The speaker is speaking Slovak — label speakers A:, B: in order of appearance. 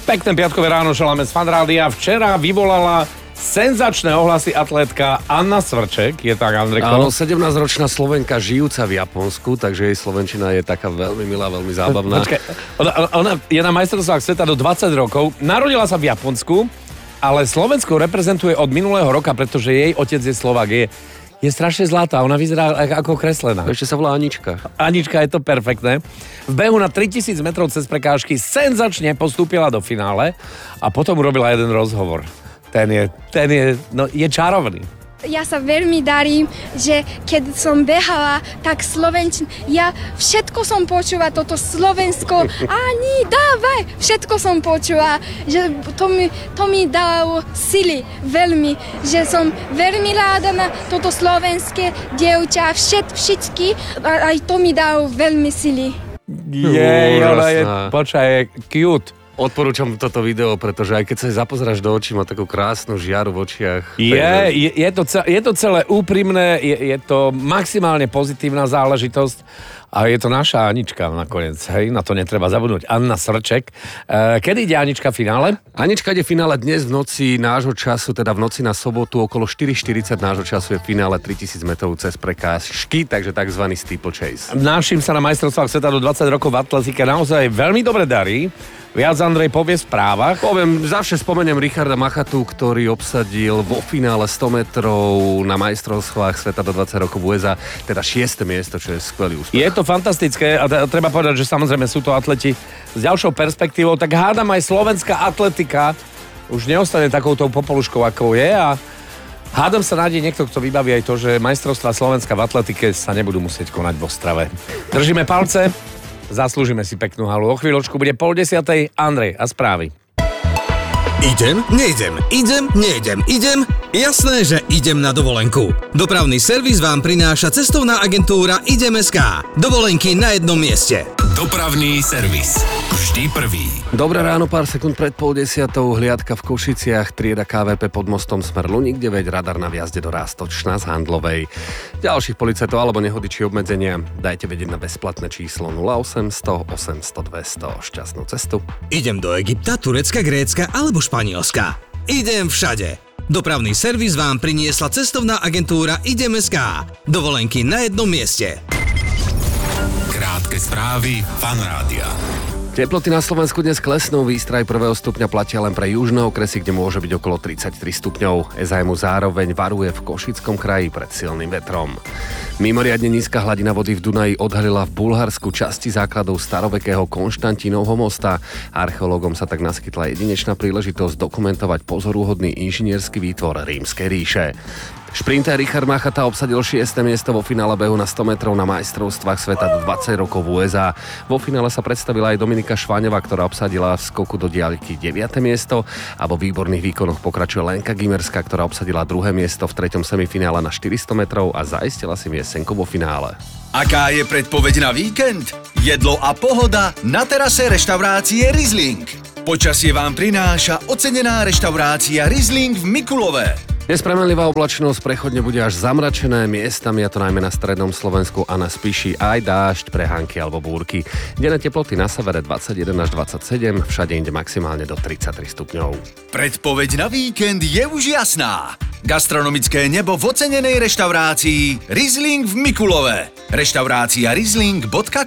A: Pekné piatkové ráno, šaláme z Fanrádia. Včera vyvolala senzačné ohlasy atlétka Anna Svrček. Je tak, Andrejko?
B: Áno, 17-ročná Slovenka žijúca v Japonsku, takže jej slovenčina je taká veľmi milá, veľmi zábavná.
A: Počkaj, ona je na majstrovstvách sveta do 20 rokov. Narodila sa v Japonsku, ale Slovensko reprezentuje od minulého roka, pretože jej otec je Slovák. Je strašne zlatá, ona vyzerá ako kreslená.
B: Ešte sa volá Anička.
A: Anička, je to perfektné. V behu na 3000 metrov cez prekážky senzačne postúpila do finále a potom urobila jeden rozhovor. Ten je čarovný.
C: Ja sa veľmi darím, že keď som behala, tak ja všetko som počula, toto Slovensko, Ani, dávaj, všetko som počula, že to mi dalo sily veľmi, že som veľmi ráda na toto slovenské dievča, všetky, a aj to mi dalo veľmi sily.
A: Ona je, počkaj, cute.
B: Odporúčam toto video, pretože aj keď sa zapozráš do očí, má takú krásnu žiaru v očiach.
A: Je to celé úprimné, je to maximálne pozitívna záležitosť a je to naša Anička nakoniec, hej, na to netreba zabudnúť. Anna Svrček. Kedy ide Anička v finále?
B: Anička ide v finále dnes v noci nášho času, teda v noci na sobotu, okolo 4:40 nášho času je v finále 3000 metrov cez prekážky, takže takzvaný steeplechase.
A: Našim sa na majstrovstvách sveta do 20 rokov v atletike naozaj veľmi dobre darí. Viac Andrej povie v správach.
B: Zavše spomeniem Richarda Machatu, ktorý obsadil vo finále 100 metrov na majstrovstvách sveta do 20 rokov v USA, teda 6. miesto, čo je skvelý úspech.
A: Je to fantastické a treba povedať, že samozrejme sú to atleti s ďalšou perspektívou, tak hádam aj slovenská atletika už neostane takouto popoluškou, ako je a hádam sa nájde niekto, kto vybaví aj to, že majstrovstvá Slovenska v atletike sa nebudú musieť konať v Ostrave. Držíme palce. Zaslúžime si peknú halu. O chvíľočku bude 9:30. Andrej a správy.
D: Idem, nejdem. Jasné, že idem na dovolenku. Dopravný servis vám prináša cestovná agentúra Idem.sk. Dovolenky na jednom mieste.
E: Dopravný servis. Vždy prvý.
B: Dobré ráno, pár sekúnd pred 9:30. Hliadka v Košiciach, trieda KVP pod mostom smer Luník 9, radar na vjazde do Rástočna z Handlovej. Ďalších policajtov alebo nehody či obmedzenia dajte vedieť na bezplatné číslo 0800 800 200. Šťastnú cestu.
D: Idem do Egypta, Turecka, Grécka alebo Španielska. Idem všade. Dopravný servis vám priniesla cestovná agentúra Idem.sk. Dovolenky na jednom mieste.
E: Krátke správy Fanrádia.
B: Teploty na Slovensku dnes klesnú, výstraj 1. stupňa platia len pre južné okresy, kde môže byť okolo 33 stupňov. EZAEMU zároveň varuje v Košickom kraji pred silným vetrom. Mimoriadne nízka hladina vody v Dunaji odhalila v Bulharsku časti základov starovekého Konštantínovho mosta. Archeológom sa tak naskytla jedinečná príležitosť dokumentovať pozoruhodný inžinierský výtvor Rímskej ríše. Šprinter Richard Machata obsadil 6. miesto vo finále behu na 100 metrov na majstrovstvách sveta do 20 rokov v USA. Vo finále sa predstavila aj Dominika Šváňová, ktorá obsadila v skoku do diaľky 9. miesto a vo výborných výkonoch pokračuje Lenka Gimerská, ktorá obsadila 2. miesto v 3. semifinále na 400 metrov a zaistila si miestenku vo finále.
F: Aká je predpoveď na víkend? Jedlo a pohoda na terase reštaurácie Riesling. Počasie vám prináša ocenená reštaurácia Riesling v Mikulove.
B: Dnes premenlivá oblačnosť, prechodne bude až zamračené, miestami, a to najmä na strednom Slovensku a na Spiši aj dážď, prehánky alebo búrky. Denné teploty na severe 21 až 27, všade inde maximálne do 33 stupňov.
F: Predpoveď na víkend je už jasná. Gastronomické nebo v ocenenej reštaurácii Riesling v Mikulove. Reštaurácia Riesling.com